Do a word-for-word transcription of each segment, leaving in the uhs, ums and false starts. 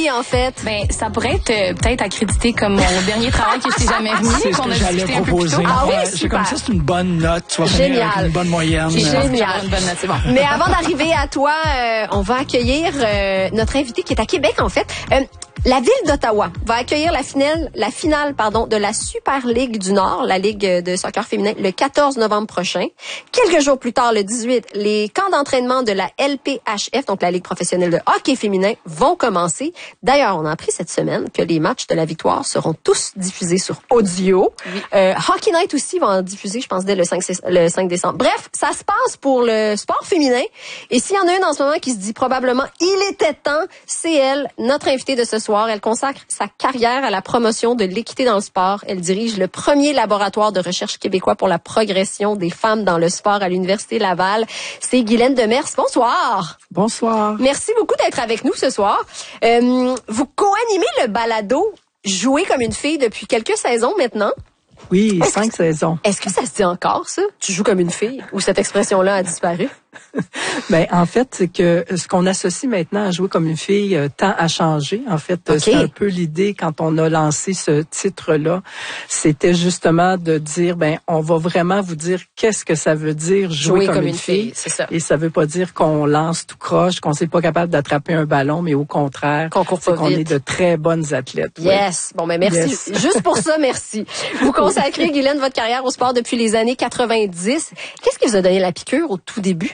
remis, en fait? Ben, ça pourrait être euh, peut-être accrédité comme mon dernier travail que je t'ai jamais remis, C'est ce qu'on que a j'allais discuté un peu plus proposer. tôt. Ah oui, Ouais, super. j'ai comme ça, c'est une bonne note. Tu vas finir Génial. avec une bonne moyenne. Je pense que Génial. j'aurai une bonne note, c'est bon. Mais avant d'arriver à toi, euh, on va accueillir euh, notre invité qui est à Québec, en fait. Euh, La ville d'Ottawa va accueillir la finale, la finale pardon, de la Super Ligue du Nord, la Ligue de soccer féminin, le quatorze novembre prochain. Quelques jours plus tard, le dix-huit, les camps d'entraînement de la L P H F, donc la Ligue professionnelle de hockey féminin, vont commencer. D'ailleurs, on a appris cette semaine que les matchs de la victoire seront tous diffusés sur audio. Oui. Euh, Hockey Night aussi va en diffuser, je pense, dès le cinq, le cinq décembre. Bref, ça se passe pour le sport féminin. Et s'il y en a une en ce moment qui se dit probablement « il était temps », c'est elle, notre invitée de ce soir. Elle consacre sa carrière à la promotion de l'équité dans le sport. Elle dirige le premier laboratoire de recherche québécois pour la progression des femmes dans le sport à l'Université Laval. C'est Guylaine Demers. Bonsoir. Bonsoir. Merci beaucoup d'être avec nous ce soir. Euh, vous co-animez le balado « Jouer comme une fille » depuis quelques saisons maintenant. Oui, cinq saisons. Est-ce que ça se dit encore, ça? Tu joues comme une fille? Ou cette expression-là a disparu? Ben en fait, c'est que ce qu'on associe maintenant à jouer comme une fille euh, tend à changer. En fait, okay. C'est un peu l'idée quand on a lancé ce titre-là, c'était justement de dire ben on va vraiment vous dire qu'est-ce que ça veut dire jouer, jouer comme, comme une, une fille. fille c'est ça. Et ça veut pas dire qu'on lance tout croche, qu'on n'est pas capable d'attraper un ballon, mais au contraire, qu'on court pas c'est qu'on vite. est de très bonnes athlètes. Yes. Oui. Bon ben merci. Yes. Juste pour ça, merci. Vous consacrez, Guylaine, votre carrière au sport depuis les années quatre-vingt-dix. Qu'est-ce qui vous a donné la piqûre au tout début?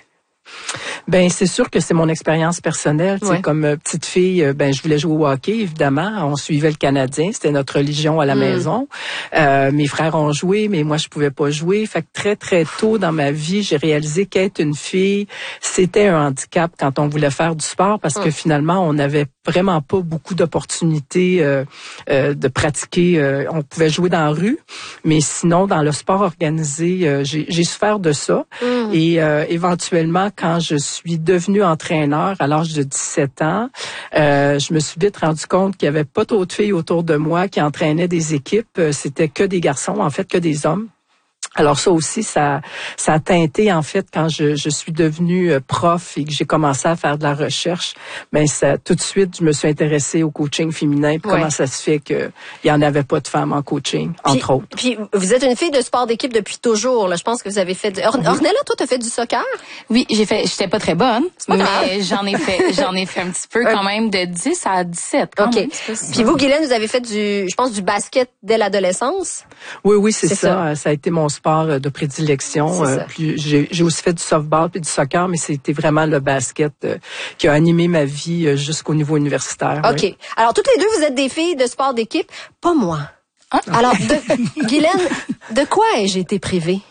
Ben c'est sûr que c'est mon expérience personnelle. Ouais. Comme euh, petite fille, ben je voulais jouer au hockey évidemment. On suivait le Canadien, c'était notre religion à la mm. maison. Euh, mes frères ont joué, mais moi je pouvais pas jouer. Fait que très très tôt dans ma vie, j'ai réalisé qu'être une fille, c'était un handicap quand on voulait faire du sport parce mm. que finalement on n'avait vraiment pas beaucoup d'opportunités euh, euh, de pratiquer. Euh, on pouvait jouer dans la rue, mais sinon dans le sport organisé, euh, j'ai, j'ai souffert de ça. Mm. Et euh, éventuellement, quand je suis devenue entraîneur à l'âge de dix-sept ans, euh, je me suis vite rendu compte qu'il y avait pas trop de filles autour de moi qui entraînaient des équipes. C'était que des garçons, en fait, que des hommes. Alors ça aussi, ça, ça a teinté en fait quand je, je suis devenue prof et que j'ai commencé à faire de la recherche. Ben ça, tout de suite, je me suis intéressée au coaching féminin. Puis ouais. Comment ça se fait que il y en avait pas de femmes en coaching, puis, entre autres. Puis vous êtes une fille de sport d'équipe depuis toujours. Là, je pense que vous avez fait. Du... Or, oui. Ornella, toi, t'as fait du soccer? Oui, j'ai fait. J'étais pas très bonne, pas mais grave. j'en ai fait. J'en ai fait un petit peu quand même de dix à dix-sept. Ok. Même, puis vous, Guylaine, vous avez fait du, je pense, du basket dès l'adolescence. Oui, oui, c'est, c'est ça. ça. Ça a été mon sport de prédilection. Euh, puis j'ai, j'ai aussi fait du softball puis du soccer, mais c'était vraiment le basket euh, qui a animé ma vie euh, jusqu'au niveau universitaire. OK. Oui. Alors, toutes les deux, vous êtes des filles de sport d'équipe. Pas moi. Hein? Alors, de, Guylaine, de quoi ai-je été privée?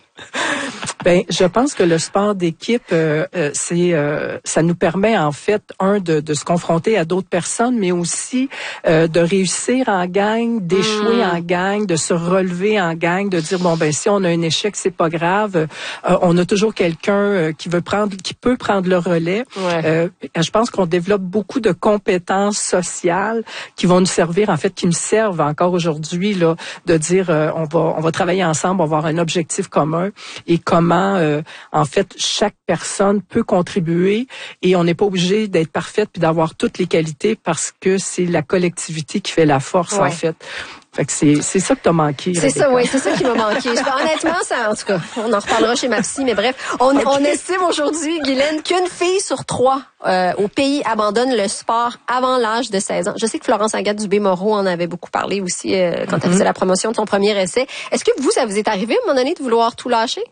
Ben, je pense que le sport d'équipe, euh, euh, c'est, euh, ça nous permet en fait un de, de se confronter à d'autres personnes, mais aussi euh, de réussir en gang, d'échouer mmh. en gang, de se relever en gang, de dire bon ben si on a un échec, c'est pas grave, euh, on a toujours quelqu'un euh, qui veut prendre, qui peut prendre le relais. Ouais. Euh, je pense qu'on développe beaucoup de compétences sociales qui vont nous servir, en fait, qui me servent encore aujourd'hui là, de dire euh, on va, on va travailler ensemble, on va avoir un objectif commun et comment Euh, en fait, chaque personne peut contribuer et on n'est pas obligé d'être parfaite puis d'avoir toutes les qualités parce que c'est la collectivité qui fait la force, ouais. en fait. Fait que c'est, c'est ça que t'as manqué. C'est Rebecca. Ça, oui, c'est ça qui m'a manqué. Honnêtement, ça, en tout cas, on en reparlera chez ma psy, mais bref, on, okay. on estime aujourd'hui, Guylaine, qu'une fille sur trois euh, au pays abandonne le sport avant l'âge de seize ans. Je sais que Florence Agathe-Dubé-Moreau en avait beaucoup parlé aussi euh, quand mm-hmm. elle faisait la promotion de son premier essai. Est-ce que vous, ça vous est arrivé à un moment donné de vouloir tout lâcher?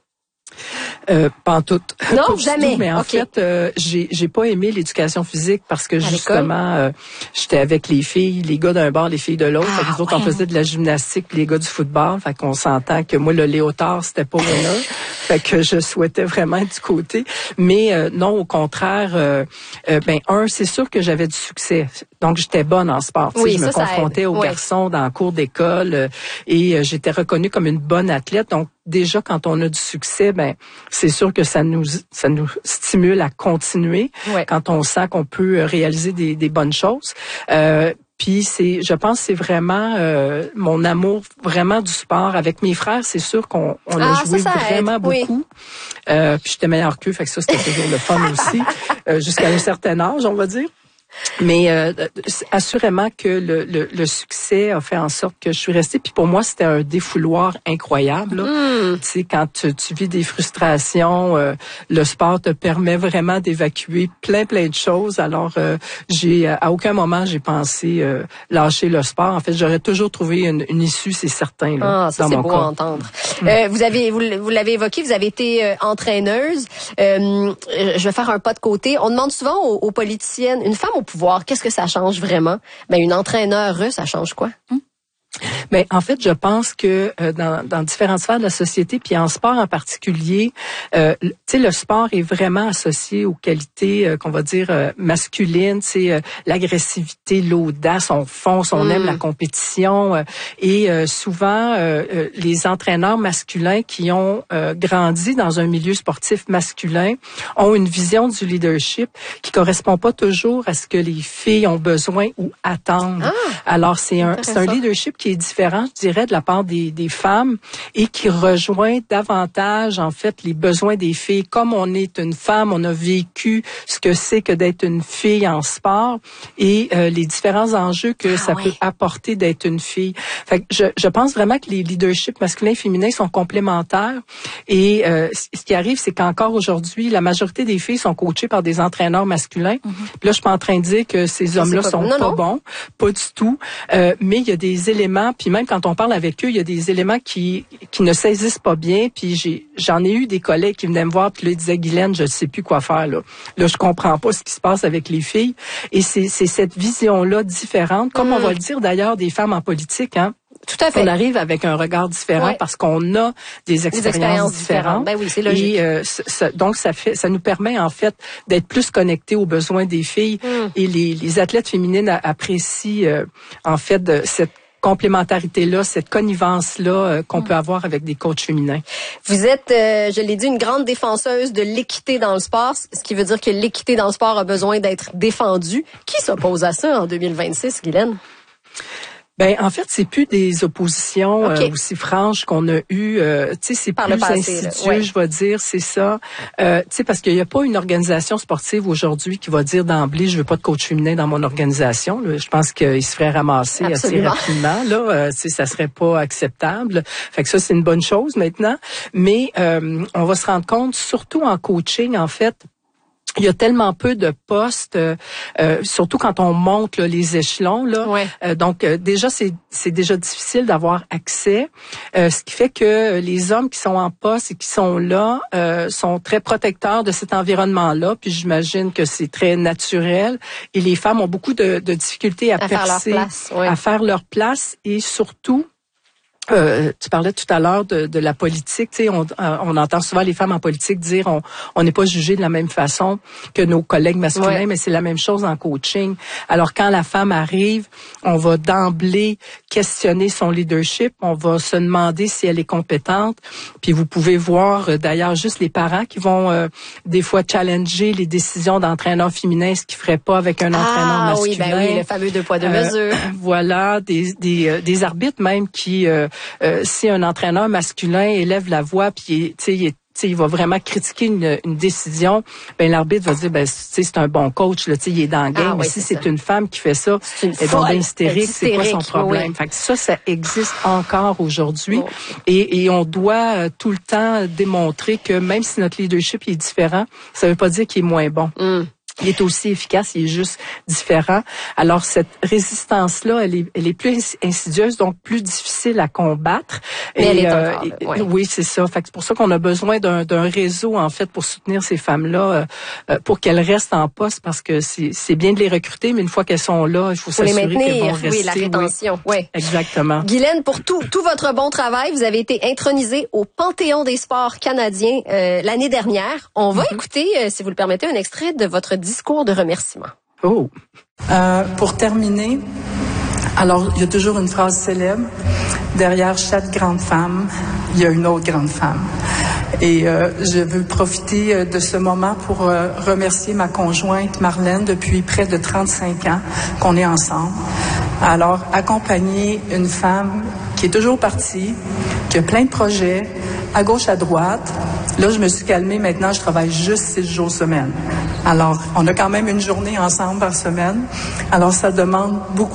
Euh, pas en tout. Non, pas jamais. Tout, mais en okay. fait, euh, j'ai j'ai pas aimé l'éducation physique parce que à justement, euh, j'étais avec les filles, les gars d'un bord, les filles de l'autre. Ah, les autres, ouais. on faisait de la gymnastique, puis les gars du football. Fait qu'on s'entend que moi, le léotard, c'était pas mon œuvre. Fait que je souhaitais vraiment être du côté. Mais euh, non, au contraire, euh, euh, ben un, c'est sûr que j'avais du succès. Donc, j'étais bonne en sport. Oui, je ça, me confrontais aux oui. garçons dans le cours d'école euh, et euh, j'étais reconnue comme une bonne athlète. Donc, déjà, quand on a du succès, ben c'est sûr que ça nous ça nous stimule à continuer ouais. quand on sent qu'on peut réaliser des, des bonnes choses. Euh, Puis c'est, je pense, que c'est vraiment euh, mon amour vraiment du sport avec mes frères. C'est sûr qu'on on a ah, joué ça, ça vraiment aide. beaucoup. Oui. Euh, puis j'étais meilleure qu'eux, fait que ça c'était toujours le fun aussi, euh, jusqu'à un certain âge, on va dire. Mais euh, assurément que le, le, le succès a fait en sorte que je suis restée. Puis pour moi, c'était un défouloir incroyable. Là. Mm. Tu sais, quand tu, tu vis des frustrations, euh, le sport te permet vraiment d'évacuer plein, plein de choses. Alors, euh, j'ai à aucun moment, j'ai pensé euh, lâcher le sport. En fait, j'aurais toujours trouvé une, une issue, c'est certain. Là, ah, ça, dans c'est mon beau cas. à entendre. Mm. Euh, vous avez, vous, vous l'avez évoqué, vous avez été euh, entraîneuse. Euh, je vais faire un pas de côté. On demande souvent aux, aux politiciennes, une femme au pouvoir, qu'est-ce que ça change vraiment? Ben, une entraîneur, ça change quoi? Hum? Mais en fait, je pense que euh, dans, dans différentes sphères de la société, puis en sport en particulier, euh, tu sais, le sport est vraiment associé aux qualités euh, qu'on va dire euh, masculines, c'est euh, l'agressivité, l'audace, on fonce, on mm. aime la compétition, euh, et euh, souvent euh, euh, les entraîneurs masculins qui ont euh, grandi dans un milieu sportif masculin ont une vision du leadership qui correspond pas toujours à ce que les filles ont besoin ou attendent. Ah, alors c'est un c'est un leadership qui est différent, je dirais, de la part des, des femmes et qui rejoint davantage, en fait, les besoins des filles. Comme on est une femme, on a vécu ce que c'est que d'être une fille en sport et euh, les différents enjeux que ah, ça oui. peut apporter d'être une fille. Fait que je, je pense vraiment que les leaderships masculins et féminins sont complémentaires et euh, ce qui arrive, c'est qu'encore aujourd'hui, la majorité des filles sont coachées par des entraîneurs masculins. Mm-hmm. Puis là, je suis pas en train de dire que ces hommes-là pas sont non, pas non. bons, pas du tout, euh, mais il y a des éléments, puis même quand on parle avec eux, il y a des éléments qui qui ne saisissent pas bien, puis j'ai j'en ai eu des collègues qui venaient me voir, puis là, ils disaient, Guylaine, je ne sais plus quoi faire, là. Là, je comprends pas ce qui se passe avec les filles, et c'est c'est cette vision-là différente, comme mmh. on va le dire d'ailleurs des femmes en politique, hein. Tout à fait. On arrive avec un regard différent ouais. parce qu'on a des expériences, des expériences différentes. différentes. Ben oui, c'est logique. Et euh, ça, donc ça fait, ça nous permet en fait d'être plus connectés aux besoins des filles. Mm. Et les, les athlètes féminines apprécient euh, en fait de, cette complémentarité-là, cette connivence-là euh, qu'on mm. peut avoir avec des coachs féminins. Vous êtes, euh, je l'ai dit, une grande défenseuse de l'équité dans le sport, ce qui veut dire que l'équité dans le sport a besoin d'être défendue. Qui s'oppose à ça en deux mille vingt-six, Guylaine? Ben en fait, c'est plus des oppositions okay. euh, aussi franches qu'on a eues. Euh, tu sais, c'est Par plus passé, insidieux, ouais. je vais dire, c'est ça. Euh, tu sais, parce qu'il n'y a pas une organisation sportive aujourd'hui qui va dire d'emblée, je veux pas de coach féminin dans mon organisation. Là. Je pense qu'il se ferait ramasser Absolument. assez rapidement. Là, euh, tu sais, ça serait pas acceptable. Fait que ça, c'est une bonne chose maintenant. Mais euh, on va se rendre compte, surtout en coaching, en fait. Il y a tellement peu de postes, euh, euh, surtout quand on monte là, les échelons. Là. Ouais. Euh, donc euh, déjà, c'est, c'est déjà difficile d'avoir accès. Euh, ce qui fait que les hommes qui sont en poste et qui sont là euh, sont très protecteurs de cet environnement-là. Puis j'imagine que c'est très naturel. Et les femmes ont beaucoup de, de difficultés à, à percer, faire leur place, ouais. à faire leur place et surtout... Euh, tu parlais tout à l'heure de, de la politique. Tu sais, on, on entend souvent les femmes en politique dire on on n'est pas jugé de la même façon que nos collègues masculins, ouais. mais c'est la même chose en coaching. Alors quand la femme arrive, on va d'emblée questionner son leadership, on va se demander si elle est compétente. Puis vous pouvez voir euh, d'ailleurs juste les parents qui vont euh, des fois challenger les décisions d'entraîneurs féminins, ce qu'ils feraient pas avec un ah, entraîneur masculin. Ah oui, ben oui, le fameux deux poids deux mesures. Euh, voilà, des des euh, des arbitres même qui euh, Euh, si un entraîneur masculin élève la voix puis tu sais il est il va vraiment critiquer une, une décision, ben l'arbitre va dire ben c'est un bon coach là, il est dans le game. Ah, oui, mais si c'est, c'est une femme qui fait ça, elle est donc hystérique, c'est quoi son problème? Oui. Fait que ça, ça existe encore aujourd'hui, oh. et, et on doit euh, tout le temps démontrer que même si notre leadership est différent, ça veut pas dire qu'il est moins bon. Mm. Il est aussi efficace, il est juste différent. Alors, cette résistance-là, elle est, elle est plus insidieuse, donc plus difficile à combattre. Mais et, elle est euh, encore, et, ouais. Oui, c'est ça. Fait que c'est pour ça qu'on a besoin d'un, d'un réseau, en fait, pour soutenir ces femmes-là, euh, pour qu'elles restent en poste, parce que c'est, c'est bien de les recruter, mais une fois qu'elles sont là, il faut, faut s'assurer qu'elles vont rester. Oui, la rétention. Oui. oui. Exactement. Guylaine, pour tout, tout votre bon travail, vous avez été intronisée au Panthéon des sports canadiens euh, l'année dernière. On va mm-hmm. écouter, euh, si vous le permettez, un extrait de votre discours de remerciement. Oh. Euh, pour terminer, alors il y a toujours une phrase célèbre. Derrière chaque grande femme, il y a une autre grande femme. Et euh, je veux profiter de ce moment pour euh, remercier ma conjointe Marlène depuis près de trente-cinq ans qu'on est ensemble. Alors, accompagner une femme qui est toujours partie, qui a plein de projets, à gauche, à droite. Là, je me suis calmée. Maintenant, je travaille juste six jours semaine. Alors, on a quand même une journée ensemble par semaine. Alors, ça demande beaucoup